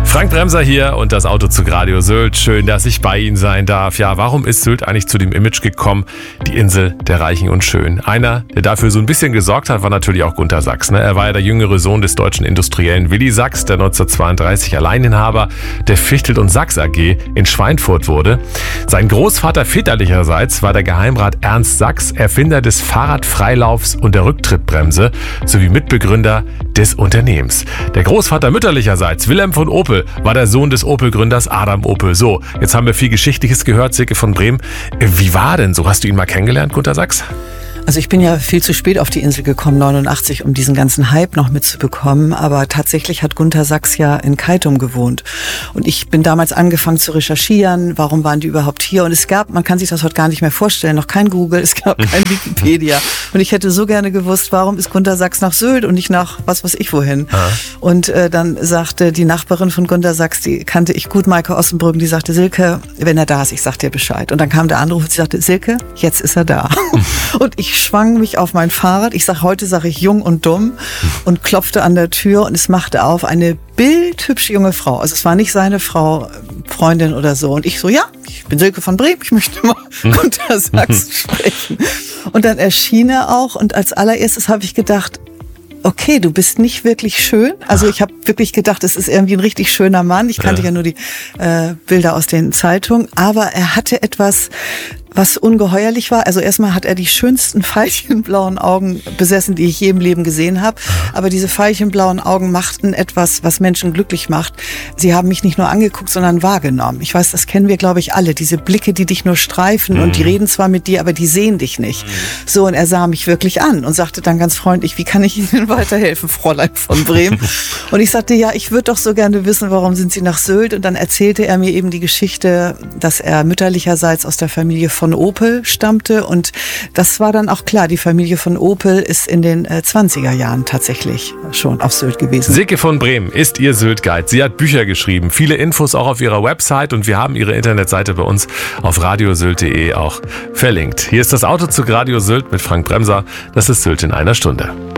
Frank Bremser hier und das Autozug Radio Sylt. Schön, dass ich bei Ihnen sein darf. Ja, warum ist Sylt eigentlich zu dem Image gekommen? Die Insel der Reichen und Schönen. Einer, der dafür so ein bisschen gesorgt hat, war natürlich auch Gunter Sachs. Er war ja der jüngere Sohn des deutschen Industriellen Willi Sachs, der 1932 Alleininhaber der Fichtel und Sachs AG in Schweinfurt wurde. Sein Großvater väterlicherseits war der Geheimrat Ernst Sachs, Erfinder des Fahrradfreilaufs und der Rücktrittbremse sowie Mitbegründer des Unternehmens. Der Großvater mütterlicherseits, Wilhelm von Opel, war der Sohn des Opel-Gründers Adam Opel. So, jetzt haben wir viel Geschichtliches gehört, Silke von Bremen. Wie war denn so? Hast du ihn mal kennengelernt, Gunter Sachs? Also ich bin ja viel zu spät auf die Insel gekommen, 89, um diesen ganzen Hype noch mitzubekommen. Aber tatsächlich hat Gunter Sachs ja in Keitum gewohnt. Und ich bin damals angefangen zu recherchieren, warum waren die überhaupt hier? Und es gab, man kann sich das heute gar nicht mehr vorstellen, noch kein Google, es gab kein Wikipedia. Und ich hätte so gerne gewusst, warum ist Gunter Sachs nach Sylt und nicht nach was weiß ich wohin? Und dann sagte die Nachbarin von Gunter Sachs, die kannte ich gut, Maike Ossenbrücken, die sagte, Silke, wenn er da ist, ich sag dir Bescheid. Und dann kam der Anruf und sie sagte, Silke, jetzt ist er da. Und ich schwang mich auf mein Fahrrad. heute sage ich jung und dumm und klopfte an der Tür und es machte auf eine bildhübsche junge Frau. Also es war nicht seine Frau, Freundin oder so. Und ich so, ja, ich bin Silke von Bremen, ich möchte mal Gunter Sachs sprechen. Und dann erschien er auch und als allererstes habe ich gedacht, okay, du bist nicht wirklich schön. Also ich habe wirklich gedacht, es ist irgendwie ein richtig schöner Mann. Ich kannte ja nur die Bilder aus den Zeitungen. Aber er hatte etwas, was ungeheuerlich war. Also erstmal hat er die schönsten veilchenblauen Augen besessen, die ich je im Leben gesehen habe. Aber diese veilchenblauen Augen machten etwas, was Menschen glücklich macht. Sie haben mich nicht nur angeguckt, sondern wahrgenommen. Ich weiß, das kennen wir, glaube ich, alle. Diese Blicke, die dich nur streifen und die reden zwar mit dir, aber die sehen dich nicht. So, und er sah mich wirklich an und sagte dann ganz freundlich, wie kann ich Ihnen weiterhelfen, Fräulein von Bremen? Und ich sagte, ja, ich würde doch so gerne wissen, warum sind Sie nach Sylt? Und dann erzählte er mir eben die Geschichte, dass er mütterlicherseits aus der Familie von Opel stammte und das war dann auch klar, die Familie von Opel ist in den 20er Jahren tatsächlich schon auf Sylt gewesen. Silke von Bremen ist Ihr Sylt-Guide. Sie hat Bücher geschrieben, viele Infos auch auf ihrer Website und wir haben ihre Internetseite bei uns auf radiosylt.de auch verlinkt. Hier ist das Autozug Radio Sylt mit Frank Bremser. Das ist Sylt in einer Stunde.